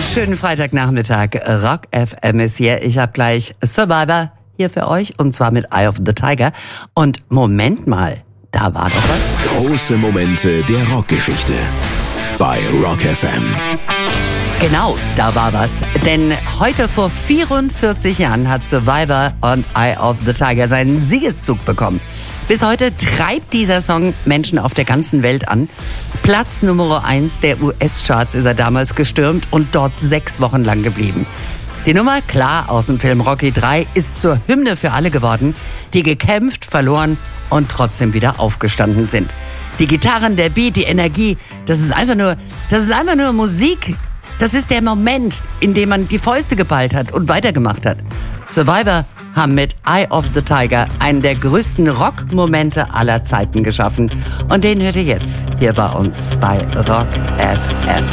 Schönen Freitagnachmittag. Rock FM ist hier. Ich habe gleich Survivor hier für euch und zwar mit Eye of the Tiger. Und Moment mal, da war doch was. Große Momente der Rockgeschichte bei Rock FM. Genau, da war was. Denn heute vor 44 Jahren hat Survivor und Eye of the Tiger seinen Siegeszug bekommen. Bis heute treibt dieser Song Menschen auf der ganzen Welt an. Platz Nummer 1 der US-Charts ist er damals gestürmt und dort 6 Wochen lang geblieben. Die Nummer, klar aus dem Film Rocky 3, ist zur Hymne für alle geworden, die gekämpft, verloren und trotzdem wieder aufgestanden sind. Die Gitarren, der Beat, die Energie, das ist einfach nur Musik. Das ist der Moment, in dem man die Fäuste geballt hat und weitergemacht hat. Survivor haben mit Eye of the Tiger einen der größten Rockmomente aller Zeiten geschaffen. Und den hört ihr jetzt hier bei uns bei Rock FM.